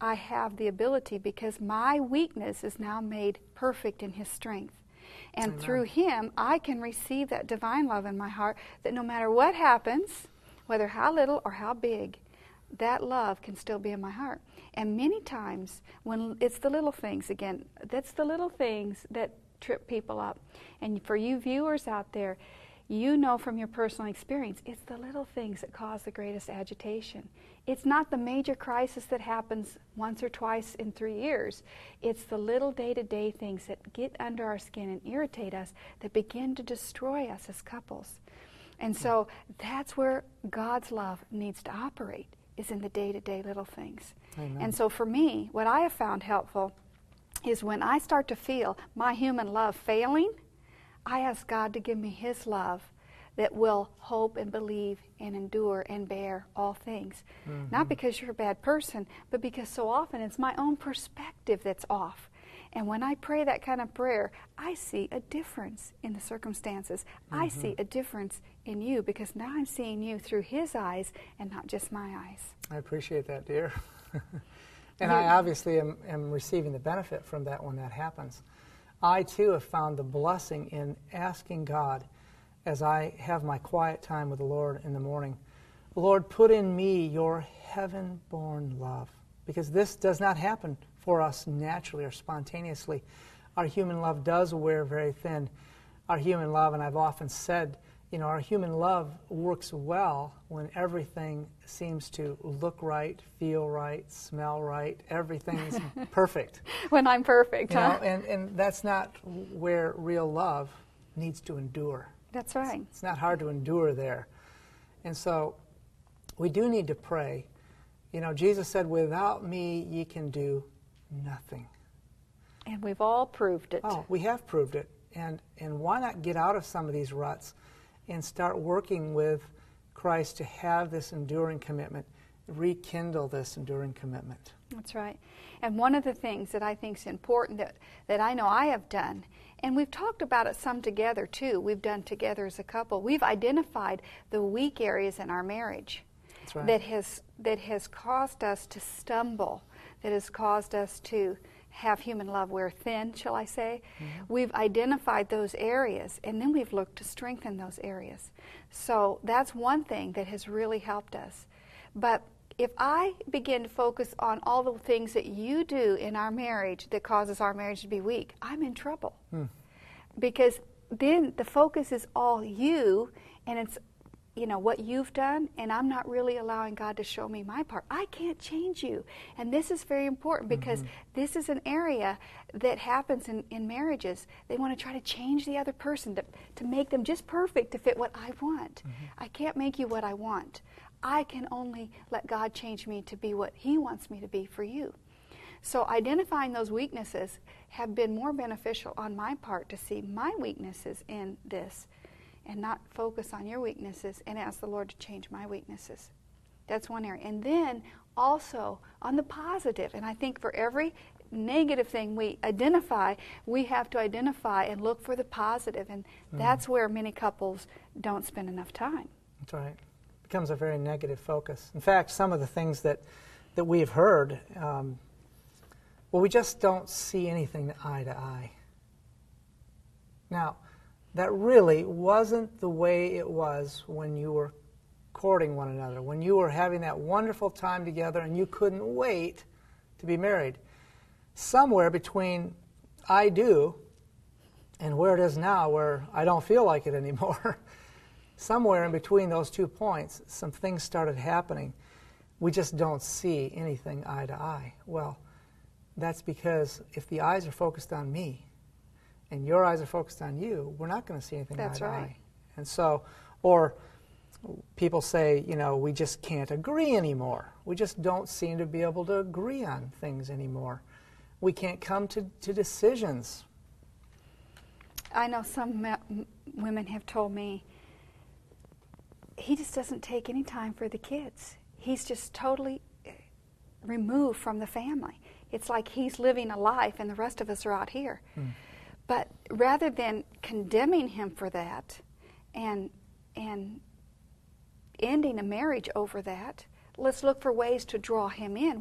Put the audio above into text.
I have the ability, because my weakness is now made perfect in His strength. And Amen. through Him, I can receive that divine love in my heart, that no matter what happens, whether how little or how big, that love can still be in my heart. And many times, when it's the little things, again, that's the little things that trip people up. And for you viewers out there, you know from your personal experience, it's the little things that cause the greatest agitation. It's not the major crisis that happens once or twice in 3 years. It's the little day-to-day things that get under our skin and irritate us, that begin to destroy us as couples. And so that's where God's love needs to operate, is in the day-to-day little things. Amen. And so for me, what I have found helpful is when I start to feel my human love failing, I ask God to give me His love that will hope and believe and endure and bear all things. Mm-hmm. Not because you're a bad person, but because so often it's my own perspective that's off. And when I pray that kind of prayer, I see a difference in the circumstances. I see a difference in you, because now I'm seeing you through His eyes and not just my eyes. I appreciate that, dear. And I obviously am receiving the benefit from that when that happens. I too have found the blessing in asking God, as I have my quiet time with the Lord in the morning, Lord, put in me your heaven-born love. Because this does not happen for us naturally or spontaneously. Our human love does wear very thin. Our human love, and I've often said, our human love works well when everything seems to look right, feel right, smell right. Everything's perfect. When I'm perfect, huh? And that's not where real love needs to endure. That's right. It's not hard to endure there. And so we do need to pray. Jesus said, without me ye can do nothing. And we've all proved it. Oh, we have proved it. And why not get out of some of these ruts and start working with Christ to have this enduring commitment, rekindle this enduring commitment. That's right. And one of the things that I think is important that I know I have done, and we've talked about it some together too, we've done together as a couple, we've identified the weak areas in our marriage. That's right. that has caused us to stumble, that has caused us to have human love wear thin, shall I say. Mm-hmm. We've identified those areas, and then we've looked to strengthen those areas. So that's one thing that has really helped us. But if I begin to focus on all the things that you do in our marriage that causes our marriage to be weak, I'm in trouble. Because then the focus is all you, and it's what you've done, and I'm not really allowing God to show me my part. I can't change you. And this is very important, because this is an area that happens in marriages. They want to try to change the other person to make them just perfect to fit what I want. I can't make you what I want. I can only let God change me to be what He wants me to be for you. So identifying those weaknesses have been more beneficial on my part, to see my weaknesses in this and not focus on your weaknesses, and ask the Lord to change my weaknesses. That's one area. And then also on the positive, and I think for every negative thing we identify, we have to identify and look for the positive, and that's where many couples don't spend enough time. That's right. It becomes a very negative focus. In fact, some of the things that we have heard, we just don't see anything eye to eye. Now, that really wasn't the way it was when you were courting one another, when you were having that wonderful time together and you couldn't wait to be married. Somewhere between I do and where it is now, where I don't feel like it anymore, somewhere in between those 2 points, some things started happening. We just don't see anything eye to eye. Well, that's because if the eyes are focused on me, and your eyes are focused on you, we're not going to see anything eye to eye. And so, or people say, we just can't agree anymore. We just don't seem to be able to agree on things anymore. We can't come to decisions. I know some women have told me, he just doesn't take any time for the kids. He's just totally removed from the family. It's like he's living a life and the rest of us are out here. But rather than condemning him for that and ending a marriage over that, let's look for ways to draw him in.